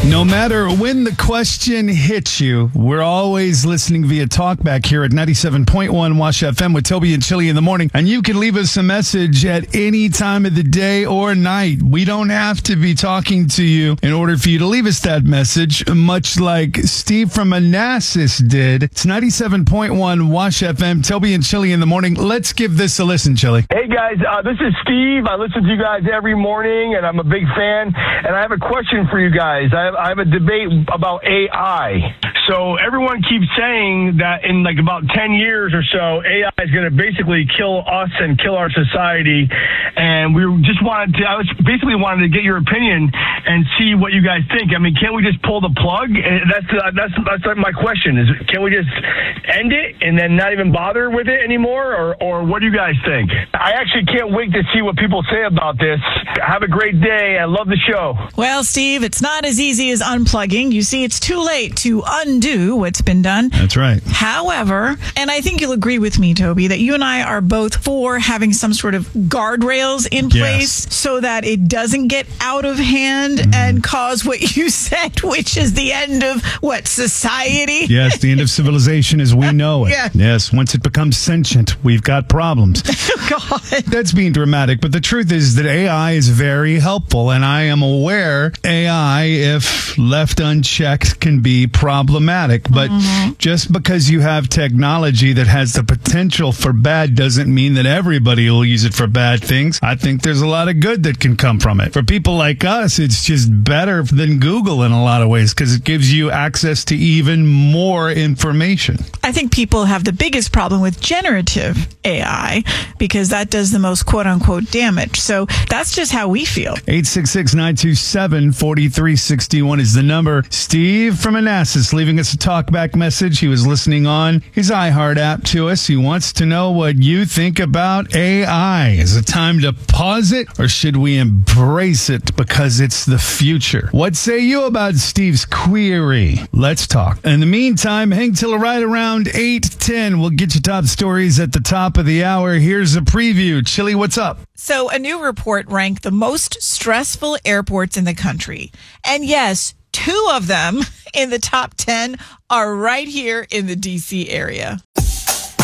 No matter when the question hits you, we're always listening via talkback here at 97.1 Wash FM with Toby and Chili in the morning. And you can leave us a message at any time of the day or night. We don't have to be talking to you in order for you to leave us that message, much like Steve from Manassas did. It's 97.1 Wash FM, Toby and Chili in the morning. Let's give this a listen, Chili. Hey, guys, this is Steve. I listen to you guys every morning, and I'm a big fan. And I have a question for you guys. I have a debate about AI. So everyone keeps saying that in like about 10 years or so, AI is going to basically kill us and kill our society. And I was basically wanted to get your opinion and see what you guys think. I mean, can't we just pull the plug? That's my question. Is can we just end it and then not even bother with it anymore? Or what do you guys think? I actually can't wait to see what people say about this. Have a great day. I love the show. Well, Steve, it's not as easy as unplugging. You see, it's too late to undo what's been done. That's right. However, and I think you'll agree with me, Toby, that you and I are both for having some sort of guardrails in place so that it doesn't get out of hand and cause what you said, which is the end of society? Yes, the end of civilization as we know it. Yeah. Yes, once it becomes sentient, we've got problems. God. That's being dramatic, but the truth is that AI is very helpful, and I am aware AI, if left unchecked, can be problematic. But just because you have technology that has the potential for bad doesn't mean that everybody will use it for bad things. I think there's a lot of good that can come from it. For people like us, it's just better than Google in a lot of ways because it gives you access to even more information. I think people have the biggest problem with generative AI because that does the most quote-unquote damage. So that's just how we feel. 866-927-4361 is the number. Steve from Manassas leaving us a talkback message. He was listening on his iHeart app to us. He wants to know what you think about AI. Is it time to pause it or should we embrace it because it's the future? What say you about Steve's query? Let's talk. In the meantime, hang till right around 8:10. We'll get you top stories at the top of the hour. Here's a preview. Chili, what's up? So a new report ranked the most stressful airports in the country. And yes, 2 of them in the top 10 are right here in the D.C. area.